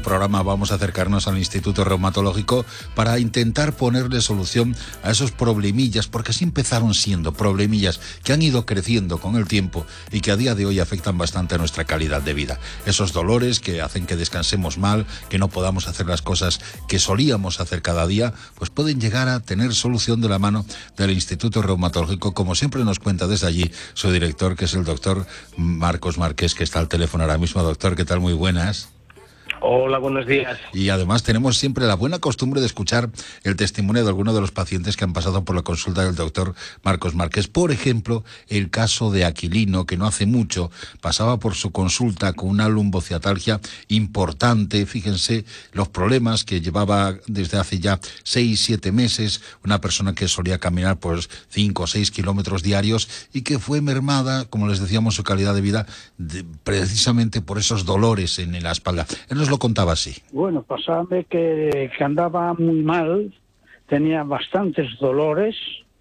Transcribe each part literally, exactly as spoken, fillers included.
programa vamos a acercarnos al Instituto Reumatológico para intentar ponerle solución a esos problemillas, porque así empezaron siendo problemillas que han ido creciendo con el tiempo y que a día de hoy afectan bastante a nuestra calidad de vida. Esos dolores que hacen que descansemos mal, que no podamos hacer las cosas que solíamos hacer cada día, pues pueden llegar a tener solución de la mano del Instituto Reumatológico, como siempre nos cuenta desde allí su director, que es el doctor Marcos Márquez, que está al teléfono ahora mismo. Doctor, ¿qué tal? Muy buenas. Hola, buenos días. Y además tenemos siempre la buena costumbre de escuchar el testimonio de algunos de los pacientes que han pasado por la consulta del doctor Marcos Márquez. Por ejemplo, el caso de Aquilino, que no hace mucho pasaba por su consulta con una lumbociatalgia importante. Fíjense los problemas que llevaba desde hace ya seis, siete meses, una persona que solía caminar pues cinco o seis kilómetros diarios y que fue mermada, como les decíamos, su calidad de vida de, precisamente por esos dolores en la espalda. Él nos lo contaba así. Bueno, pasaba que, que andaba muy mal, tenía bastantes dolores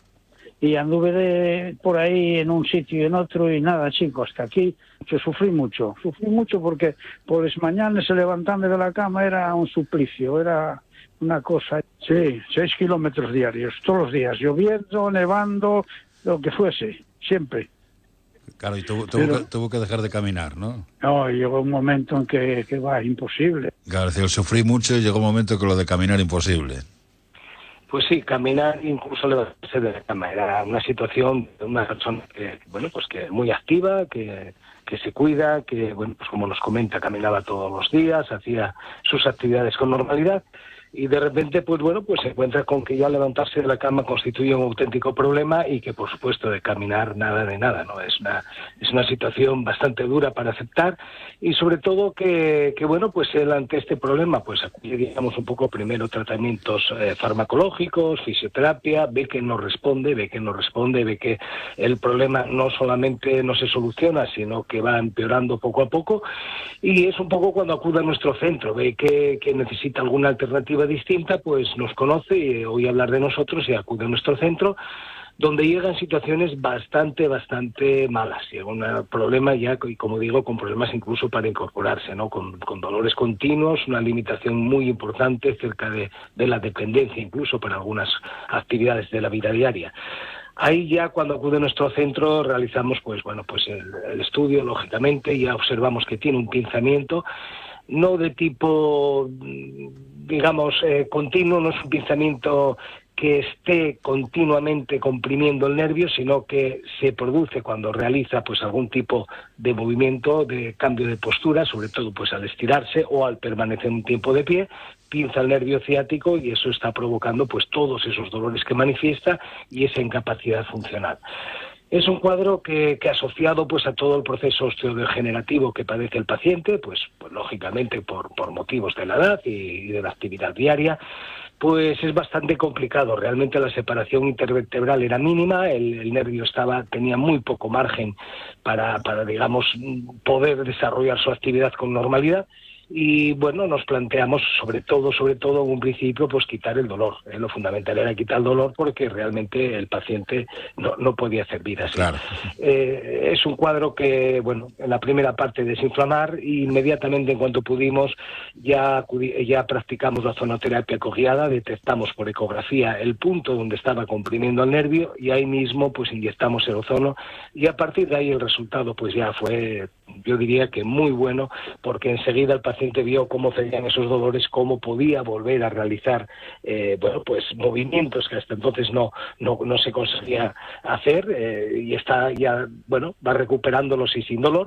y anduve de, por ahí en un sitio y en otro y nada, chicos, hasta aquí yo sufrí mucho, sufrí mucho porque por las mañanas levantarme de la cama era un suplicio, era una cosa, sí, seis kilómetros diarios, todos los días, lloviendo, nevando, lo que fuese, siempre. Claro, y tuvo, tuvo, Pero, que, tuvo que dejar de caminar, ¿no? No, llegó un momento en que, que va, imposible. Claro, yo sufrí mucho y llegó un momento que lo de caminar imposible. Pues sí, caminar, incluso levantarse de la cama, era una situación de una persona que, bueno, pues que muy activa, que, que se cuida, que, bueno, pues como nos comenta, caminaba todos los días, hacía sus actividades con normalidad. Y de repente, pues bueno, pues se encuentra con que ya levantarse de la cama constituye un auténtico problema y que, por supuesto, de caminar nada de nada, ¿no? Es una es una situación bastante dura para aceptar y, sobre todo, que, que bueno, pues él ante este problema, pues acude, digamos, un poco primero tratamientos eh, farmacológicos, fisioterapia, ve que no responde, ve que no responde, ve que el problema no solamente no se soluciona, sino que va empeorando poco a poco y es un poco cuando acude a nuestro centro, ve que, que necesita alguna alternativa distinta, pues nos conoce y oye hablar de nosotros y acude a nuestro centro, donde llegan situaciones bastante, bastante malas. Llega un problema ya, y como digo, con problemas incluso para incorporarse, ¿no? Con, con dolores continuos, una limitación muy importante cerca de, de la dependencia, incluso para algunas actividades de la vida diaria. Ahí ya cuando acude a nuestro centro realizamos pues bueno pues el, el estudio, lógicamente, ya observamos que tiene un pinzamiento, no de tipo, digamos, eh, continuo, no es un pinzamiento que esté continuamente comprimiendo el nervio, sino que se produce cuando realiza pues algún tipo de movimiento, de cambio de postura, sobre todo pues al estirarse o al permanecer un tiempo de pie, pinza el nervio ciático y eso está provocando pues todos esos dolores que manifiesta y esa incapacidad funcional. Es un cuadro que, que asociado pues a todo el proceso osteodegenerativo que padece el paciente, pues, pues lógicamente por, por motivos de la edad y, y de la actividad diaria, pues es bastante complicado. Realmente la separación intervertebral era mínima, el, el nervio estaba tenía muy poco margen para, para, digamos, poder desarrollar su actividad con normalidad. Y bueno, nos planteamos sobre todo, sobre todo en un principio, pues quitar el dolor. ¿eh? Lo fundamental era quitar el dolor porque realmente el paciente no, no podía hacer vida así. Claro. Eh, es un cuadro que, bueno, en la primera parte desinflamar y inmediatamente en cuanto pudimos ya, ya practicamos la zonoterapia cogiada, detectamos por ecografía el punto donde estaba comprimiendo el nervio y ahí mismo pues inyectamos el ozono y a partir de ahí el resultado pues ya fue, yo diría que muy bueno, porque enseguida el paciente paciente vio cómo cedían esos dolores, cómo podía volver a realizar eh, bueno, pues movimientos que hasta entonces no, no, no se conseguía hacer eh, y está ya, bueno, va recuperándolos y sin dolor.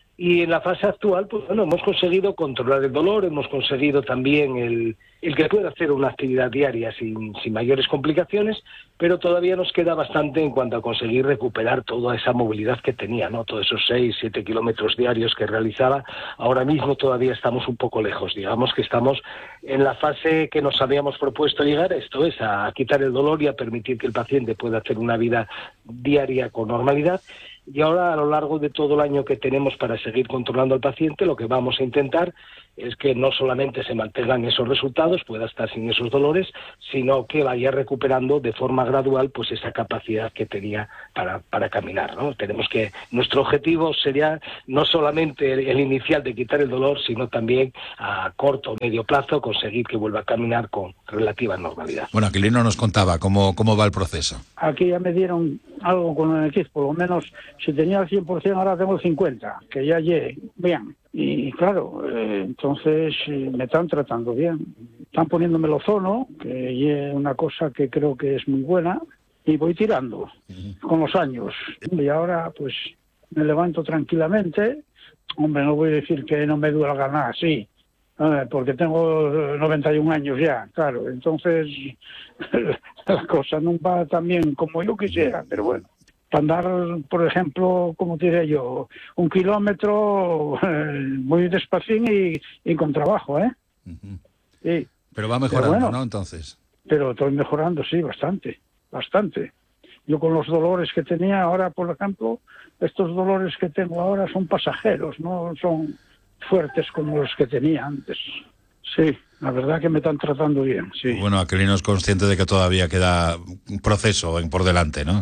Y en la fase actual, pues bueno, hemos conseguido controlar el dolor, hemos conseguido también el, el que pueda hacer una actividad diaria sin, sin mayores complicaciones, pero todavía nos queda bastante en cuanto a conseguir recuperar toda esa movilidad que tenía, ¿no? Todos esos seis, siete kilómetros diarios que realizaba. Ahora mismo todavía estamos un poco lejos, digamos que estamos en la fase que nos habíamos propuesto llegar, esto es, a quitar el dolor y a permitir que el paciente pueda hacer una vida diaria con normalidad. Y ahora, a lo largo de todo el año que tenemos para seguir controlando al paciente, lo que vamos a intentar es que no solamente se mantengan esos resultados, pueda estar sin esos dolores, sino que vaya recuperando de forma gradual pues esa capacidad que tenía para, para caminar, ¿no? Tenemos que, nuestro objetivo sería no solamente el, el inicial de quitar el dolor, sino también a corto o medio plazo conseguir que vuelva a caminar con relativa normalidad. Bueno, Aquilino nos contaba cómo, cómo va el proceso. Aquí ya me dieron algo con el equipo, por lo menos si tenía el cien por ciento ahora tengo el cincuenta por ciento, que ya llegué bien. Y claro, eh, entonces eh, me están tratando bien. Están poniéndome el ozono, que es una cosa que creo que es muy buena, y voy tirando uh-huh. con los años. Y ahora pues me levanto tranquilamente. Hombre, no voy a decir que no me duele ganar, sí, eh, porque tengo noventa y un años ya, claro. Entonces la cosa no va tan bien como yo quisiera, pero bueno. Para andar, por ejemplo, como te diré yo, un kilómetro eh, muy despacín y, y con trabajo, ¿eh? Uh-huh. Sí. Pero va mejorando, pero bueno, ¿no? Entonces. Pero estoy mejorando, sí, bastante, bastante. Yo con los dolores que tenía ahora, por ejemplo, estos dolores que tengo ahora son pasajeros, no son fuertes como los que tenía antes. Sí, la verdad que me están tratando bien, sí. Bueno, Aquilino es consciente de que todavía queda un proceso por delante, ¿no?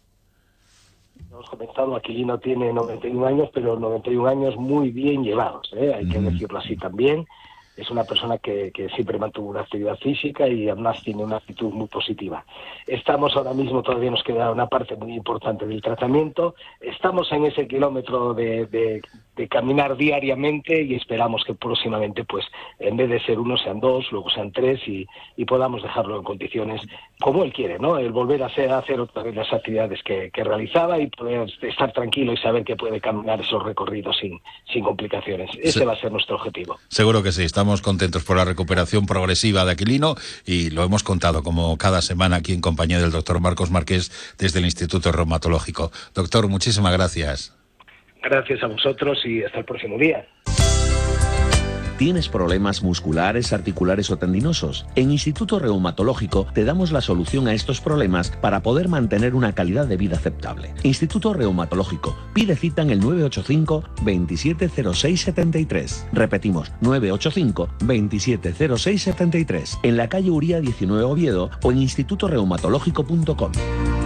Hemos comentado, Aquilino tiene noventa y un años, pero noventa y un años muy bien llevados, ¿eh? Hay que decirlo así también. Es una persona que, que siempre mantuvo una actividad física y además tiene una actitud muy positiva. Estamos ahora mismo, todavía nos queda una parte muy importante del tratamiento. Estamos en ese kilómetro de, de, de caminar diariamente y esperamos que próximamente, pues, en vez de ser uno, sean dos, luego sean tres y, y podamos dejarlo en condiciones como él quiere, ¿no? El volver a hacer, a hacer otra vez las actividades que, que realizaba y poder estar tranquilo y saber que puede caminar esos recorridos sin, sin complicaciones. Ese sí. va a ser nuestro objetivo. Seguro que sí. Estamos contentos por la recuperación progresiva de Aquilino y lo hemos contado como cada semana aquí en compañía del doctor Marcos Márquez desde el Instituto Reumatológico. Doctor, muchísimas gracias. Gracias a vosotros y hasta el próximo día. ¿Tienes problemas musculares, articulares o tendinosos? En Instituto Reumatológico te damos la solución a estos problemas para poder mantener una calidad de vida aceptable. Instituto Reumatológico. Pide cita en el nueve ocho cinco, veintisiete cero seis setenta y tres. Repetimos, nueve ocho cinco, veintisiete cero seis setenta y tres. En la calle Uría diecinueve Oviedo o en instituto reumatológico punto com.